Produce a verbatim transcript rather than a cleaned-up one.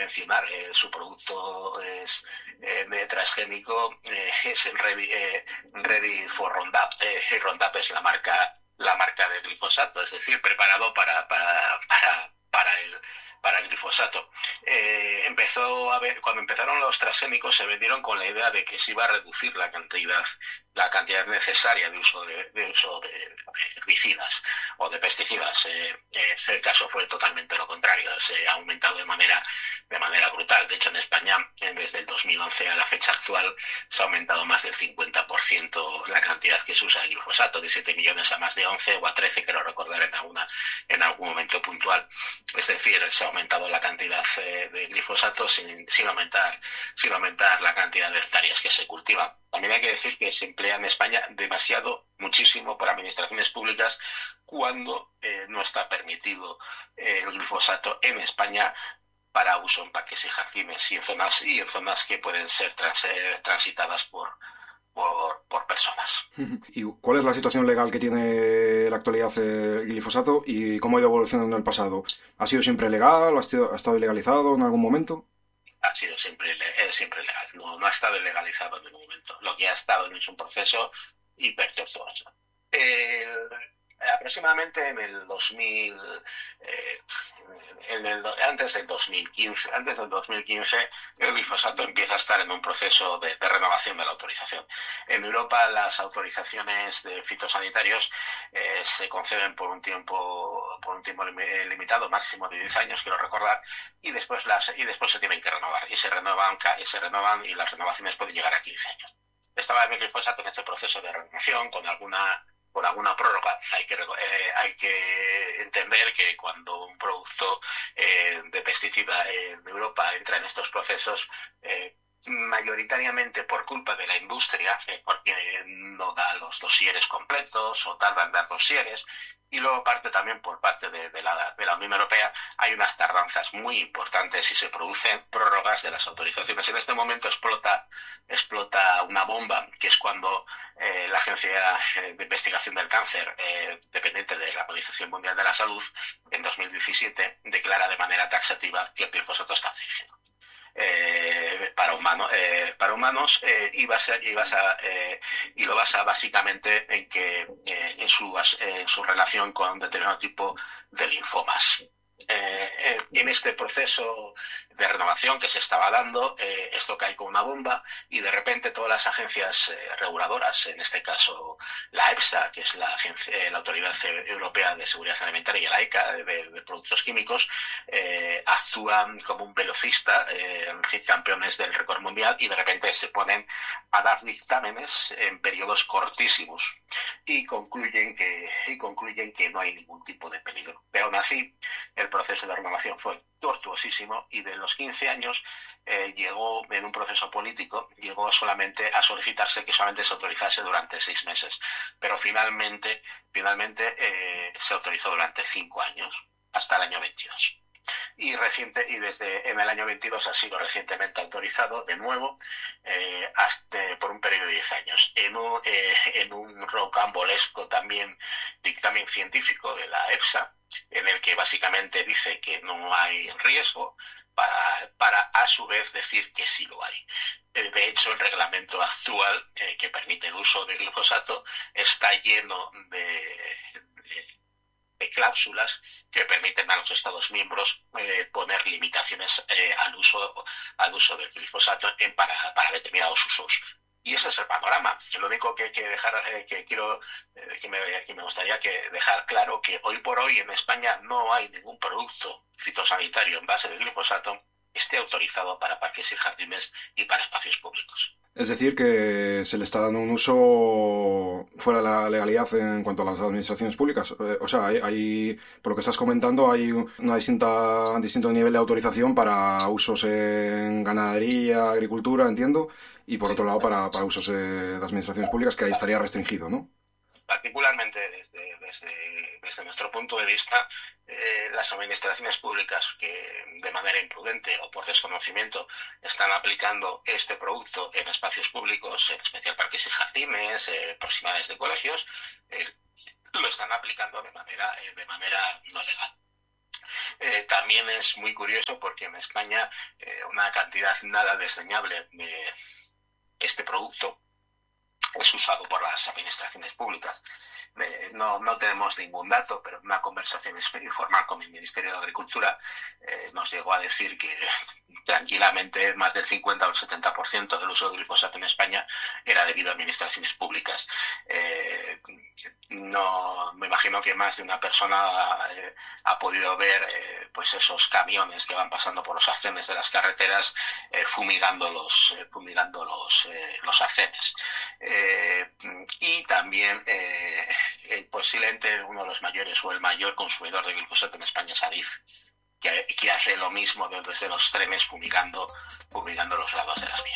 mencionar, eh, su producto es, eh, de transgénico eh, es el Ready, eh, Ready for Roundup. Eh, Roundup es la marca la marca de glifosato, es decir, preparado para para para para el para el glifosato. Eh, empezó a ver, cuando empezaron los transgénicos se vendieron con la idea de que se iba a reducir la cantidad la cantidad necesaria de uso de, de uso de, de herbicidas o de pesticidas. Eh, eh, el caso fue totalmente lo contrario, se ha aumentado de manera de manera brutal. De hecho, en España, desde el dos mil once a la fecha actual, se ha aumentado más del cincuenta por ciento la cantidad que se usa de glifosato, de siete millones a más de once o a trece, quiero recordar en alguna en algún momento puntual. Es decir, se ha aumentado la cantidad eh, de glifosato sin, sin aumentar sin aumentar la cantidad de hectáreas que se cultivan. También hay que decir que se emplea en España demasiado, muchísimo, por administraciones públicas cuando eh, no está permitido eh, el glifosato en España para uso en parques y jardines y en zonas y en zonas que pueden ser trans, eh, transitadas por, por por personas. ¿Y cuál es la situación legal que tiene en la actualidad el glifosato y cómo ha ido evolucionando en el pasado? ¿Ha sido siempre legal? ¿Ha estado, ha estado ilegalizado en algún momento? Ha sido siempre, eh, siempre legal, no, no ha estado ilegalizado en ningún momento. Lo que ha estado es un proceso hipertortuoso. Eh, aproximadamente en el dos mil, eh, en el, antes del dos mil quince, antes del dos mil quince, el glifosato empieza a estar en un proceso de, de renovación de la autorización. En Europa las autorizaciones de fitosanitarios eh, se conceden por un tiempo, por un tiempo limitado, máximo de diez años, quiero recordar, y después las y después se tienen que renovar y se renuevan y se renovan y las renovaciones pueden llegar a quince años. Estaba el glifosato en este proceso de renovación con alguna por alguna prórroga. Hay que eh, hay que entender que cuando un producto eh, de pesticida eh, de Europa entra en estos procesos, eh, mayoritariamente por culpa de la industria, eh, porque no da los dosieres completos o tarda en dar dosieres, y luego parte también por parte de, de, la, de la Unión Europea, hay unas tardanzas muy importantes y se producen prórrogas de las autorizaciones. En este momento explota, explota una bomba, que es cuando eh, la Agencia de Investigación del Cáncer, eh, dependiente de la Organización Mundial de la Salud, en dos mil diecisiete declara de manera taxativa que el glifosato está cancerígeno. Eh, para humanos eh, para humanos eh, y, basa, y, basa, eh, y lo basa básicamente en que eh, en, su, en su relación con determinado tipo de linfomas. Eh, eh, en este proceso de renovación que se estaba dando, eh, esto cae con una bomba y de repente todas las agencias eh, reguladoras, en este caso la EFSA, que es la, agencia, eh, la Autoridad Europea de Seguridad Alimentaria, y la ECA de, de Productos Químicos, eh, actúan como un velocista, eh, campeones del récord mundial, y de repente se ponen a dar dictámenes en periodos cortísimos y concluyen que, y concluyen que no hay ningún tipo de peligro. Pero aún así, el proceso de renovación fue tortuosísimo y de los quince años eh, llegó en un proceso político, llegó solamente a solicitarse que solamente se autorizase durante seis meses, pero finalmente, finalmente eh, se autorizó durante cinco años, hasta el año veintidós. Y reciente y desde en el año veintidós ha sido recientemente autorizado de nuevo eh, hasta por un periodo de diez años en un, eh, en un rocambolesco también dictamen científico de la EFSA, en el que básicamente dice que no hay riesgo para, para a su vez decir que sí lo hay. De hecho, el reglamento actual eh, que permite el uso de glifosato está lleno de, de de cláusulas que permiten a los Estados miembros eh, poner limitaciones eh, al uso al uso del glifosato en, para, para determinados usos. Y ese es el panorama. Lo único que, que dejar eh, que quiero eh, que, me, que me gustaría que dejar claro que hoy por hoy en España no hay ningún producto fitosanitario en base de glifosato que esté autorizado para parques y jardines y para espacios públicos. Es decir, que se le está dando un uso fuera de la legalidad en cuanto a las administraciones públicas. Eh, o sea, hay, hay, por lo que estás comentando, hay una distinta, un distinto nivel de autorización para usos en ganadería, agricultura, entiendo, y por sí, otro lado para, para usos eh, de administraciones públicas, que ahí estaría restringido, ¿no? Particularmente desde, desde, desde nuestro punto de vista, eh, las administraciones públicas que de manera imprudente o por desconocimiento están aplicando este producto en espacios públicos, en especial parques y jardines, eh, proximidades de colegios, eh, lo están aplicando de manera, eh, de manera no legal. Eh, también es muy curioso porque en España eh, una cantidad nada desdeñable de este producto es usado por las administraciones públicas. Eh, no, no tenemos ningún dato, pero en una conversación informal con el Ministerio de Agricultura eh, nos llegó a decir que tranquilamente más del cincuenta o el setenta por ciento del uso de glifosato en España era debido a administraciones públicas. Eh, no, me imagino que más de una persona eh, ha podido ver eh, pues esos camiones que van pasando por los arcenes de las carreteras eh, fumigando los, eh, fumigando los, eh, los arcenes. Eh, y también eh, posiblemente uno de los mayores o el mayor consumidor de glifosato en España es Adif, que, que hace lo mismo desde los trenes fumigando, fumigando los lados de las vías.